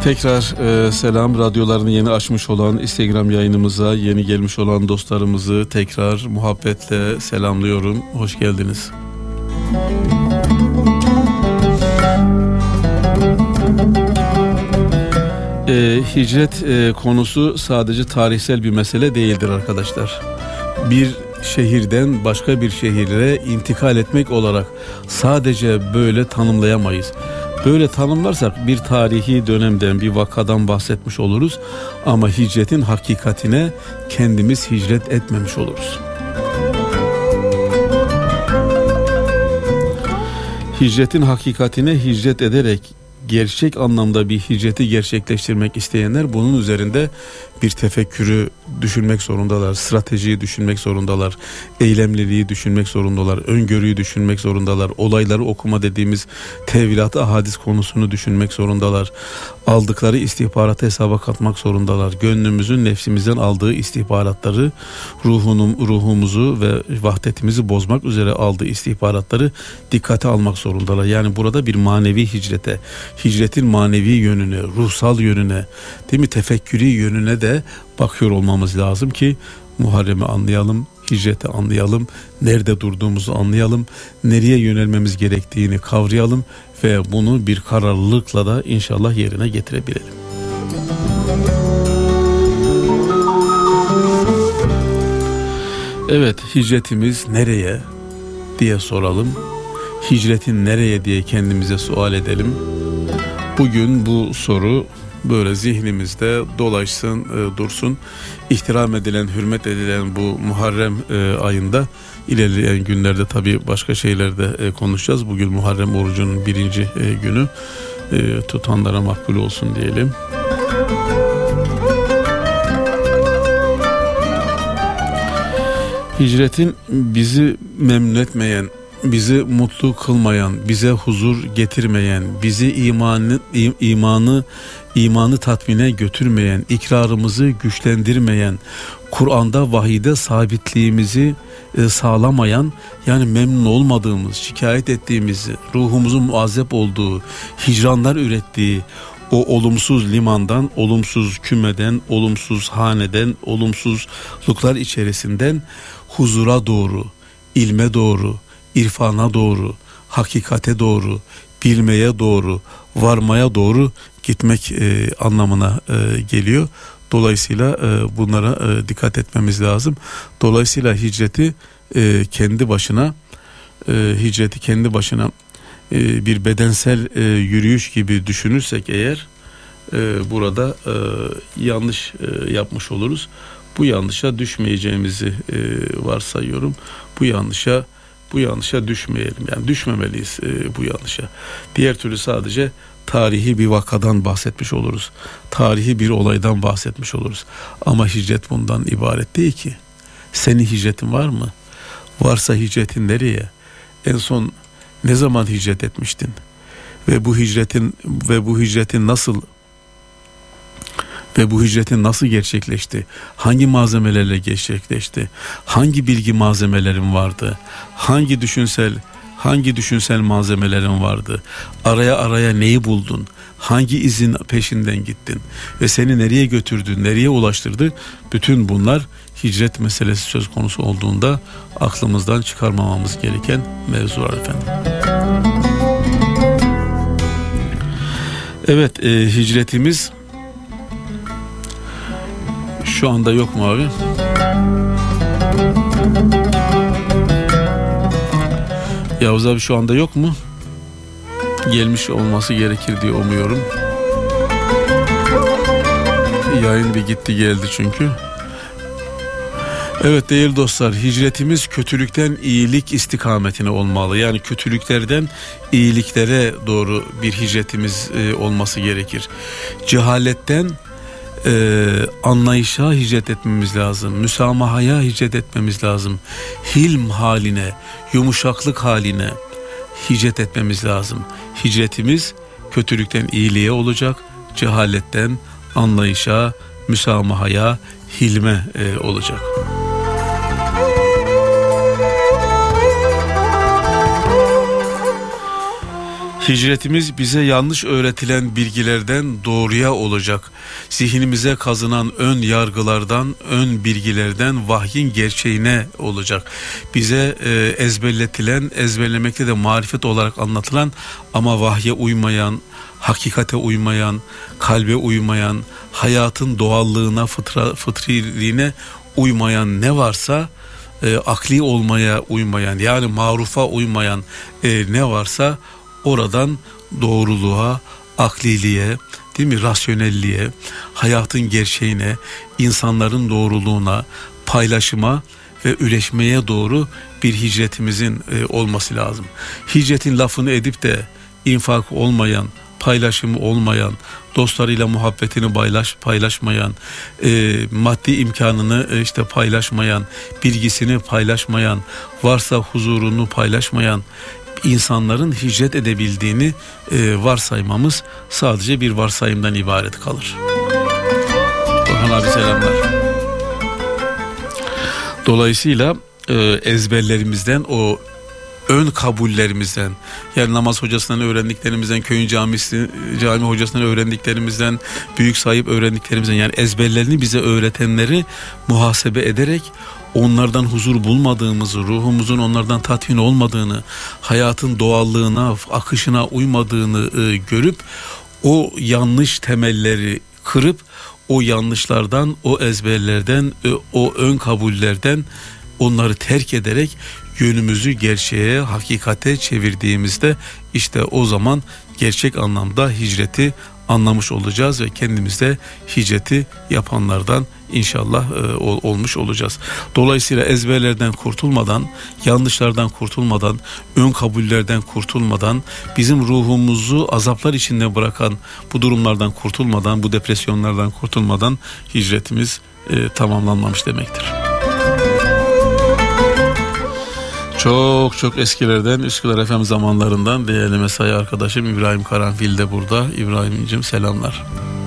Tekrar selam. Radyolarını yeni açmış olan, Instagram yayınımıza yeni gelmiş olan dostlarımızı tekrar muhabbetle selamlıyorum. Hoş geldiniz. Hicret konusu sadece tarihsel bir mesele değildir arkadaşlar. Bir şehirden başka bir şehire intikal etmek olarak sadece böyle tanımlayamayız. Böyle tanımlarsak bir tarihi dönemden, bir vakadan bahsetmiş oluruz ama hicretin hakikatine kendimiz hicret etmemiş oluruz. Hicretin hakikatine hicret ederek gerçek anlamda bir hicreti gerçekleştirmek isteyenler bunun üzerinde bir tefekkürü düşünmek zorundalar, stratejiyi düşünmek zorundalar, eylemliliği düşünmek zorundalar, öngörüyü düşünmek zorundalar, olayları okuma dediğimiz tevhilat, ahadis konusunu düşünmek zorundalar, aldıkları istihbaratı hesaba katmak zorundalar, gönlümüzün nefsimizden aldığı istihbaratları, ruhumuzu ve vahdetimizi bozmak üzere aldığı istihbaratları dikkate almak zorundalar. Yani burada bir manevi hicrete, hicretin manevi yönüne, ruhsal yönüne, değil mi, tefekkürü yönüne de bakıyor olmamız lazım ki Muharrem'i anlayalım, hicreti anlayalım, nerede durduğumuzu anlayalım, nereye yönelmemiz gerektiğini kavrayalım ve bunu bir kararlılıkla da inşallah yerine getirebilelim. Evet, hicretimiz nereye diye soralım. Hicretin nereye diye kendimize sual edelim. Bugün bu soru böyle zihnimizde dolaşsın, dursun. İhtiram edilen, hürmet edilen bu Muharrem ayında, ilerleyen günlerde tabii başka şeylerde konuşacağız. Bugün Muharrem orucunun 1. günü, tutanlara makbul olsun diyelim. Hicretin bizi memnun etmeyen, bizi mutlu kılmayan, bize huzur getirmeyen, bizi imanı tatmine götürmeyen, ikrarımızı güçlendirmeyen, Kur'an'da, vahide sabitliğimizi sağlamayan, yani memnun olmadığımız, şikayet ettiğimiz, ruhumuzun muazzep olduğu, hicranlar ürettiği o olumsuz limandan, olumsuz kümeden, olumsuz haneden, olumsuzluklar içerisinden huzura doğru, ilme doğru, irfana doğru, hakikate doğru, bilmeye doğru, varmaya doğru gitmek anlamına geliyor. Dolayısıyla bunlara dikkat etmemiz lazım. Dolayısıyla hicreti kendi başına bir bedensel yürüyüş gibi düşünürsek eğer, burada yanlış yapmış oluruz. Bu yanlışa düşmeyeceğimizi varsayıyorum. Bu yanlışa düşmeyelim. Yani düşmemeliyiz bu yanlışa. Diğer türlü sadece tarihi bir vakadan bahsetmiş oluruz. Tarihi bir olaydan bahsetmiş oluruz. Ama hicret bundan ibaret değil ki. Senin hicretin var mı? Varsa hicretin nereye? En son ne zaman hicret etmiştin? Ve bu hicretin nasıl gerçekleşti? Hangi malzemelerle gerçekleşti? Hangi bilgi malzemelerin vardı? Hangi düşünsel malzemelerin vardı? Araya neyi buldun? Hangi izin peşinden gittin? Ve seni nereye götürdü? Nereye ulaştırdı? Bütün bunlar hicret meselesi söz konusu olduğunda aklımızdan çıkarmamamız gereken mevzular efendim. Evet, hicretimiz şu anda yok mu abi? Yavuz abi şu anda yok mu? Gelmiş olması gerekir diye umuyorum. Yayın bir gitti geldi çünkü. Evet değerli dostlar, hicretimiz kötülükten iyilik istikametine olmalı. Yani kötülüklerden iyiliklere doğru bir hicretimiz olması gerekir. Cehaletten anlayışa hicret etmemiz lazım. Müsamahaya hicret etmemiz lazım. Hilm haline, yumuşaklık haline hicret etmemiz lazım. Hicretimiz kötülükten iyiliğe olacak. Cehaletten anlayışa, müsamahaya, hilme olacak. Hicretimiz bize yanlış öğretilen bilgilerden doğruya olacak. Zihnimize kazınan ön yargılardan, ön bilgilerden vahyin gerçeğine olacak. Bize ezberletilen, ezberlemekte de marifet olarak anlatılan ama vahye uymayan, hakikate uymayan, kalbe uymayan, hayatın doğallığına, fıtriliğine uymayan ne varsa, akli olmaya uymayan, yani marufa uymayan ne varsa oradan doğruluğa, akliliğe, değil mi, rasyonelliğe, hayatın gerçeğine, insanların doğruluğuna, paylaşıma ve üreşmeye doğru bir hicretimizin olması lazım. Hicretin lafını edip de infak olmayan, paylaşımı olmayan, dostlarıyla muhabbetini paylaşmayan, maddi imkanını paylaşmayan, bilgisini paylaşmayan, varsa huzurunu paylaşmayan insanların hicret edebildiğini varsaymamız sadece bir varsayımdan ibaret kalır. Orhan abi selamlar. Dolayısıyla ezberlerimizden, o ön kabullerimizden, yani namaz hocasından öğrendiklerimizden, köyün cami hocasından öğrendiklerimizden, büyük sahip öğrendiklerimizden, yani ezberlerini bize öğretenleri muhasebe ederek onlardan huzur bulmadığımızı, ruhumuzun onlardan tatmin olmadığını, hayatın doğallığına, akışına uymadığını görüp o yanlış temelleri kırıp o yanlışlardan, o ezberlerden, o ön kabullerden onları terk ederek yönümüzü gerçeğe, hakikate çevirdiğimizde işte o zaman gerçek anlamda hicreti anlamış olacağız ve kendimizde hicreti yapanlardan inşallah olmuş olacağız. Dolayısıyla ezberlerden kurtulmadan, yanlışlardan kurtulmadan, ön kabullerden kurtulmadan, bizim ruhumuzu azaplar içinde bırakan bu durumlardan kurtulmadan, bu depresyonlardan kurtulmadan hicretimiz tamamlanmamış demektir. Çok çok eskilerden, Üsküdar FM zamanlarından değerli mesai arkadaşım İbrahim Karanfil de burada. İbrahim'cim selamlar.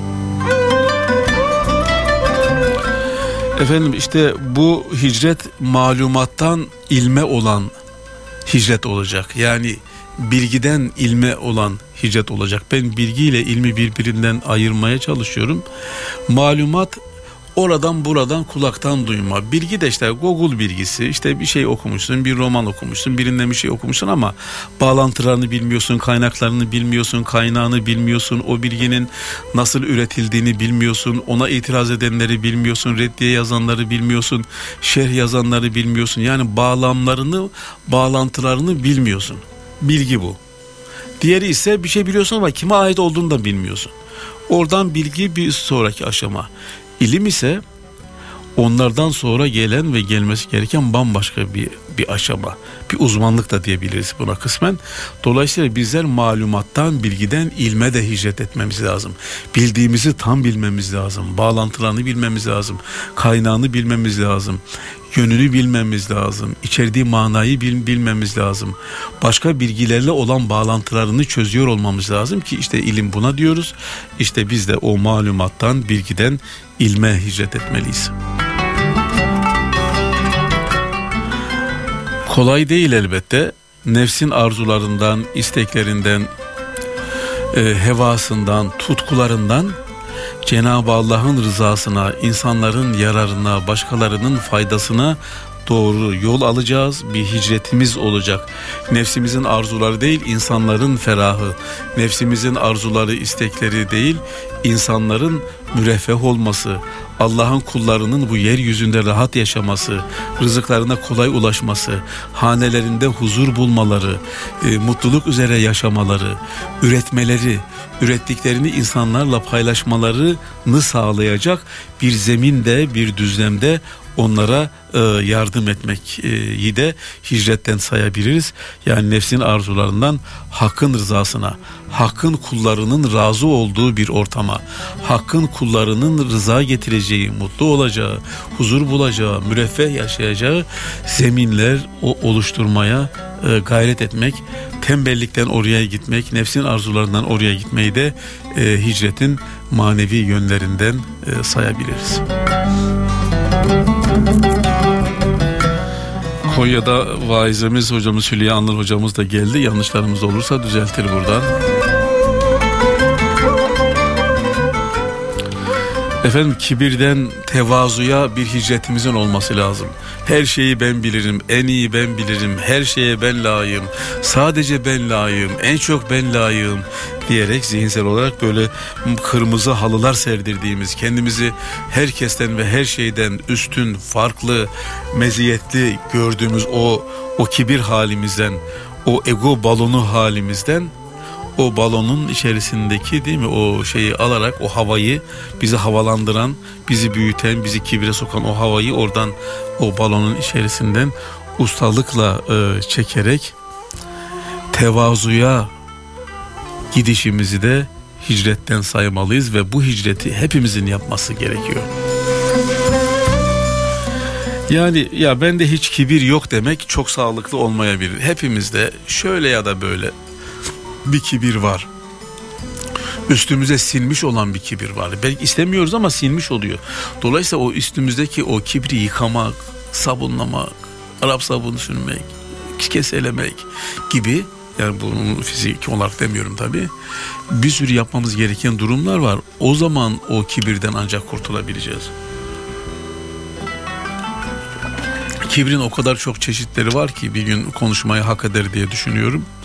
Efendim işte bu hicret malumattan ilme olan hicret olacak. Yani bilgiden ilme olan hicret olacak. Ben bilgiyle ilmi birbirinden ayırmaya çalışıyorum. Malumat oradan buradan kulaktan duyma. Bilgi de işte Google bilgisi, işte bir şey okumuşsun, bir roman okumuşsun, birinden bir şey okumuşsun ama bağlantılarını bilmiyorsun, kaynaklarını bilmiyorsun, kaynağını bilmiyorsun, o bilginin nasıl üretildiğini bilmiyorsun, ona itiraz edenleri bilmiyorsun, reddiye yazanları bilmiyorsun, şerh yazanları bilmiyorsun. Yani bağlamlarını, bağlantılarını bilmiyorsun. Bilgi bu. Diğeri ise bir şey biliyorsun ama kime ait olduğunu da bilmiyorsun. Oradan bilgi bir sonraki aşama. İlim ise onlardan sonra gelen ve gelmesi gereken bambaşka bir aşama, bir uzmanlık da diyebiliriz buna kısmen. Dolayısıyla bizler malumattan, bilgiden ilme de hicret etmemiz lazım. Bildiğimizi tam bilmemiz lazım, bağlantılarını bilmemiz lazım, kaynağını bilmemiz lazım, yönünü bilmemiz lazım, içerdiği manayı bilmemiz lazım. Başka bilgilerle olan bağlantılarını çözüyor olmamız lazım ki işte ilim buna diyoruz. İşte biz de o malumattan, bilgiden ilme hicret etmeliyiz. Kolay değil elbette. Nefsin arzularından, isteklerinden, hevasından, tutkularından Cenab-ı Allah'ın rızasına, insanların yararına, başkalarının faydasına doğru yol alacağız. Bir hicretimiz olacak. Nefsimizin arzuları değil, insanların ferahı. Nefsimizin arzuları, istekleri değil, insanların müreffeh olması, Allah'ın kullarının bu yeryüzünde rahat yaşaması, rızıklarına kolay ulaşması, hanelerinde huzur bulmaları, mutluluk üzere yaşamaları, üretmeleri, ürettiklerini insanlarla paylaşmalarını sağlayacak bir zeminde, bir düzlemde onlara yardım etmeyi de hicretten sayabiliriz. Yani nefsin arzularından hakkın rızasına, hakkın kullarının razı olduğu bir ortama, hakkın kullarının rıza getireceği, mutlu olacağı, huzur bulacağı, müreffeh yaşayacağı zeminler oluşturmaya gayret etmek, tembellikten oraya gitmek, nefsin arzularından oraya gitmeyi de hicretin manevi yönlerinden sayabiliriz. Konya'da vaizimiz hocamız Hülya Anıl hocamız da geldi. Yanlışlarımız olursa düzeltir buradan. Efendim, kibirden tevazuya bir hicretimizin olması lazım. Her şeyi ben bilirim, en iyi ben bilirim, her şeye ben layığım, sadece ben layığım, en çok ben layığım diyerek zihinsel olarak böyle kırmızı halılar serdirdiğimiz, kendimizi herkesten ve her şeyden üstün, farklı, meziyetli gördüğümüz o kibir halimizden, o ego balonu halimizden, o balonun içerisindeki, değil mi, o şeyi alarak, o havayı, bizi havalandıran, bizi büyüten, bizi kibre sokan o havayı oradan, o balonun içerisinden ustalıkla çekerek tevazuya gidişimizi de hicretten saymalıyız ve bu hicreti hepimizin yapması gerekiyor. Yani ya bende hiç kibir yok demek çok sağlıklı olmayabilir. Hepimizde şöyle ya da böyle bir kibir var. Üstümüze sinmiş olan bir kibir var. Belki istemiyoruz ama sinmiş oluyor. Dolayısıyla o üstümüzdeki o kibri yıkamak, sabunlamak, Arap sabunu sürmek, keselemek gibi, yani bunun fiziki olarak demiyorum tabii, bir sürü yapmamız gereken durumlar var. O zaman o kibirden ancak kurtulabileceğiz. Kibrin o kadar çok çeşitleri var ki bir gün konuşmayı hak eder diye düşünüyorum.